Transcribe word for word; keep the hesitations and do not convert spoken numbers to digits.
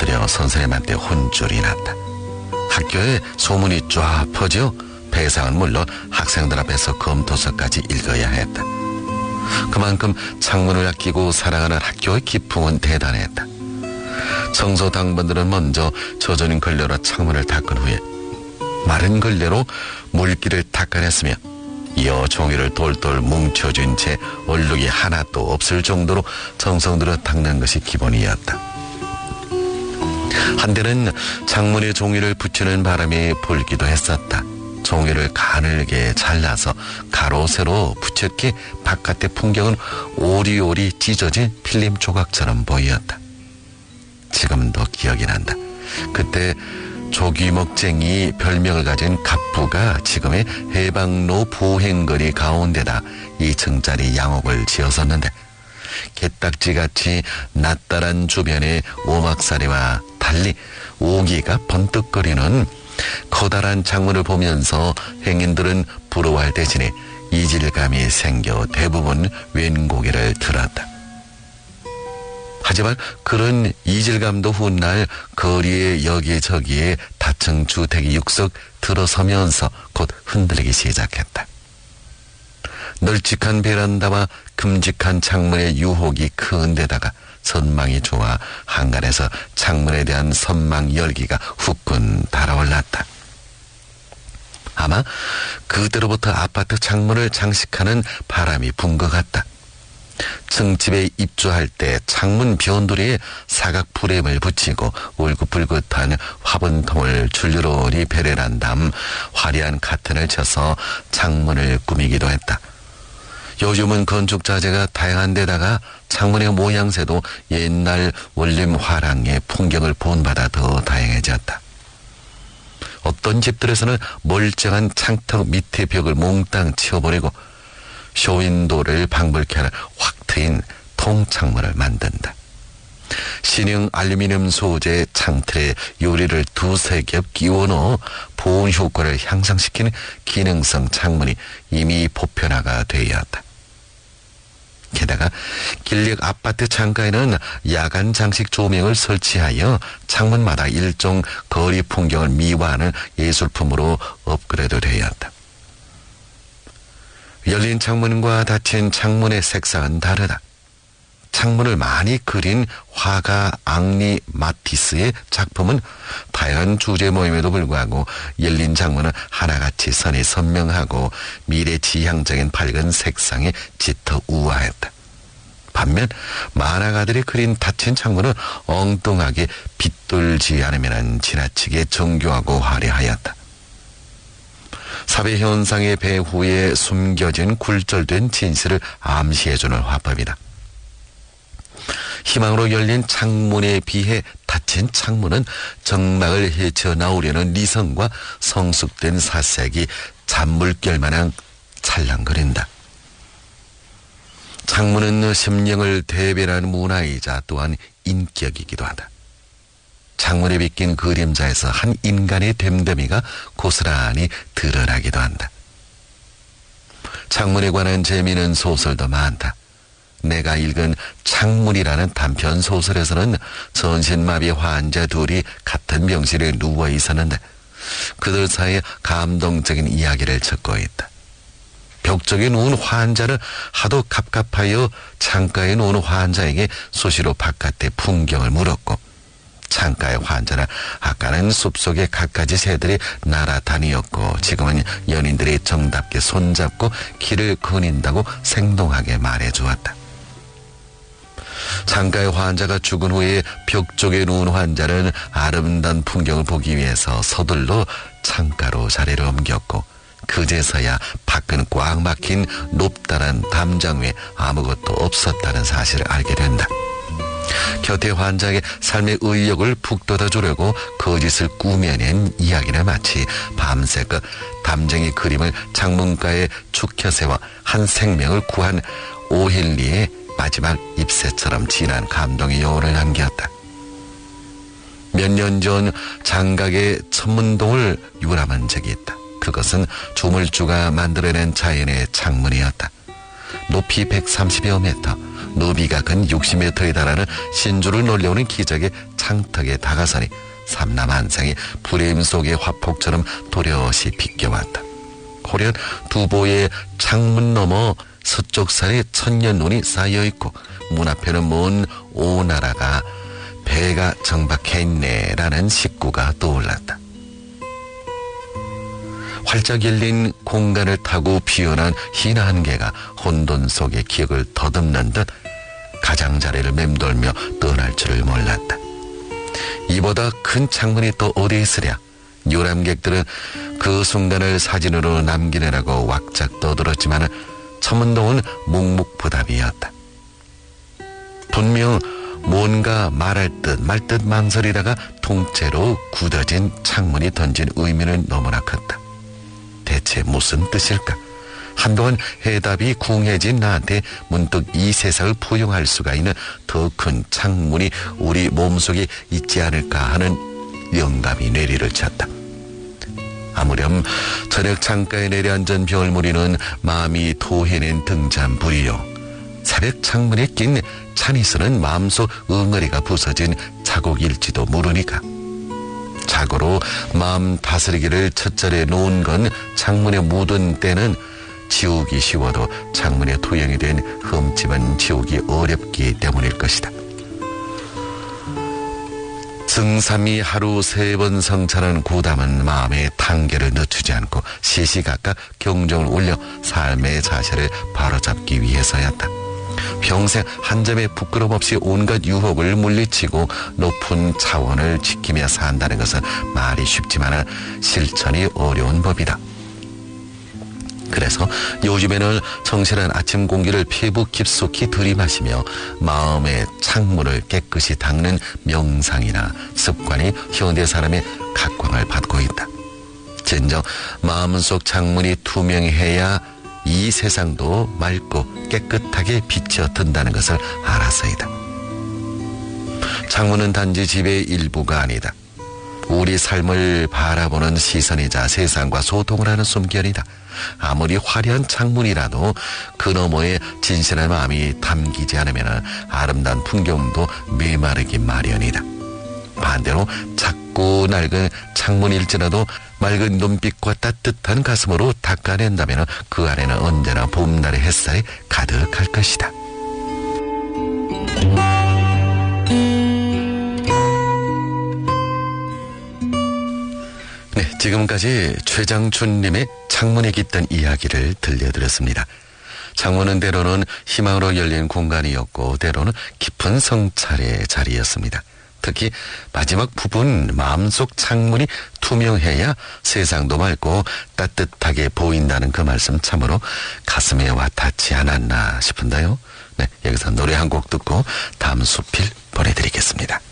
엎드려 선생님한테 혼쭐이 났다. 학교에 소문이 쫙 퍼져 배상은 물론 학생들 앞에서 검토서까지 읽어야 했다. 그만큼 창문을 아끼고 사랑하는 학교의 기풍은 대단했다. 청소 당번들은 먼저 젖어진 걸레로 창문을 닦은 후에 마른 걸레로 물기를 닦아냈으며 이어 종이를 돌돌 뭉쳐준 채 얼룩이 하나도 없을 정도로 정성들여 닦는 것이 기본이었다. 한때는 창문에 종이를 붙이는 바람이 불기도 했었다. 종이를 가늘게 잘라서 가로 세로 붙였기에 바깥의 풍경은 오리오리 찢어진 필름 조각처럼 보였다. 지금도 기억이 난다. 그때 조기먹쟁이 별명을 가진 갑부가 지금의 해방로 부행거리 가운데다 이 층짜리 양옥을 지었었는데 개딱지같이 낯달한 주변의 오막살이와 달리 오기가 번뜩거리는 커다란 창문을 보면서 행인들은 부러워할 대신에 이질감이 생겨 대부분 왼고개를 들었다. 하지만 그런 이질감도 훗날 거리의 여기저기에 다층 주택이 육석 들어서면서 곧 흔들리기 시작했다. 널찍한 베란다와 큼직한 창문의 유혹이 큰 데다가 선망이 좋아 한간에서 창문에 대한 선망 열기가 후끈 달아올랐다. 아마 그때로부터 아파트 창문을 장식하는 바람이 분 것 같다. 층집에 입주할 때 창문 변두리에 사각 프레임을 붙이고 울긋불긋한 화분통을 줄줄이 배려한 다음 화려한 카튼을 쳐서 창문을 꾸미기도 했다. 요즘은 건축 자재가 다양한 데다가 창문의 모양새도 옛날 원림 화랑의 풍경을 본받아 더 다양해졌다. 어떤 집들에서는 멀쩡한 창턱 밑에 벽을 몽땅 치워버리고 쇼윈도를 방불케 하는 확 트인 통창문을 만든다. 신형 알루미늄 소재 창틀에 유리를 두세 겹 끼워 넣어 보온 효과를 향상시키는 기능성 창문이 이미 보편화가 되었다. 게다가 길역 아파트 창가에는 야간 장식 조명을 설치하여 창문마다 일종 거리 풍경을 미화하는 예술품으로 업그레이드 되었다. 열린 창문과 닫힌 창문의 색상은 다르다. 창문을 많이 그린 화가 앙리 마티스의 작품은 다양한 주제 모임에도 불구하고 열린 창문은 하나같이 선이 선명하고 미래지향적인 밝은 색상에 짙어 우아했다. 반면 만화가들이 그린 닫힌 창문은 엉뚱하게 빛돌지 않으면 지나치게 정교하고 화려하였다. 사회현상의 배후에 숨겨진 굴절된 진실을 암시해주는 화법이다. 희망으로 열린 창문에 비해 닫힌 창문은 정막을 헤쳐나오려는 리성과 성숙된 사색이 잔물결마냥 찰랑거린다. 창문은 심령을 대변하는 문화이자 또한 인격이기도 하다. 창문에 비낀 그림자에서 한 인간의 됨됨이가 고스란히 드러나기도 한다. 창문에 관한 재미있는 소설도 많다. 내가 읽은 창문이라는 단편 소설에서는 전신마비 환자 둘이 같은 병실에 누워 있었는데 그들 사이에 감동적인 이야기를 적고 있다. 벽 쪽에 누운 환자는 하도 갑갑하여 창가에 누운 환자에게 수시로 바깥의 풍경을 물었고 창가의 환자는 아까는 숲속에 갖가지 새들이 날아다니었고 지금은 연인들이 정답게 손잡고 길을 거닌다고 생동하게 말해주었다. 창가의 환자가 죽은 후에 벽 쪽에 누운 환자는 아름다운 풍경을 보기 위해서 서둘러 창가로 자리를 옮겼고 그제서야 밖은 꽉 막힌 높다란 담장 위에 아무것도 없었다는 사실을 알게 된다. 곁에 환자에게 삶의 의욕을 북돋아주려고 거짓을 꾸며낸 이야기는 마치 밤새 그 담쟁이 그림을 창문가에 축혀 세워 한 생명을 구한 오힐리의 마지막 입새처럼 진한 감동의 여운을 남겼다. 몇 년 전 장각의 천문동을 유람한 적이 있다. 그것은 조물주가 만들어낸 자연의 창문이었다. 높이 백삼십여 미터, 너비가 근 육십 미터에 달하는 신주를 놀려오는 기적의 창턱에 다가서니 삼남한상이 불임 속의 화폭처럼 도려시 비껴왔다. 호련 두보의 창문 너머 서쪽 산에 천년눈이 쌓여있고 문 앞에는 먼 오나라가 배가 정박해있네라는 식구가 떠올랐다. 활짝 열린 공간을 타고 피어난 흰 안개가 혼돈 속의 기억을 더듬는 듯 가장자리를 맴돌며 떠날 줄을 몰랐다. 이보다 큰 창문이 또 어디 있으랴. 요람객들은 그 순간을 사진으로 남기느라고 왁작 떠들었지만 첨은동은 묵묵부답이었다. 분명 뭔가 말할 듯 말 듯 망설이다가 통째로 굳어진 창문이 던진 의미는 너무나 컸다. 대체 무슨 뜻일까? 한동안 해답이 궁해진 나한테 문득 이 세상을 포용할 수가 있는 더 큰 창문이 우리 몸속에 있지 않을까 하는 영감이 뇌리를 쳤다. 아무렴 저녁 창가에 내려앉은 별무리는 마음이 토해낸 등잔불이요. 새벽 창문에 낀 찬이스는 마음속 응어리가 부서진 자국일지도 모르니까. 자고로 마음 다스리기를 첫절에 놓은 건 창문에 묻은 때는 지우기 쉬워도 창문에 토양이 된 흠집은 지우기 어렵기 때문일 것이다. 승삼이 하루 세 번 성찬하는 구담은 마음의 단계를 늦추지 않고 시시각각 경종을 울려 삶의 자세를 바로잡기 위해서였다. 평생 한 점의 부끄럼 없이 온갖 유혹을 물리치고 높은 차원을 지키며 산다는 것은 말이 쉽지만 실천이 어려운 법이다. 그래서 요즘에는 정신한 아침 공기를 피부 깊숙이 들이마시며 마음의 창문을 깨끗이 닦는 명상이나 습관이 현대 사람의 각광을 받고 있다. 진정 마음속 창문이 투명해야 이 세상도 맑고 깨끗하게 비쳐 든다는 것을 알아서이다. 창문은 단지 집의 일부가 아니다. 우리 삶을 바라보는 시선이자 세상과 소통을 하는 숨결이다. 아무리 화려한 창문이라도 그 너머에 진실한 마음이 담기지 않으면 아름다운 풍경도 메마르기 마련이다. 반대로 작고 낡은 창문일지라도 맑은 눈빛과 따뜻한 가슴으로 닦아낸다면 그 안에는 언제나 봄날의 햇살이 가득할 것이다. 네, 지금까지 최장춘님의 창문에 깃든 이야기를 들려드렸습니다. 창문은 때로는 희망으로 열린 공간이었고 때로는 깊은 성찰의 자리였습니다. 특히 마지막 부분 마음속 창문이 투명해야 세상도 맑고 따뜻하게 보인다는 그 말씀 참으로 가슴에 와 닿지 않았나 싶은데요. 네, 여기서 노래 한 곡 듣고 다음 수필 보내드리겠습니다.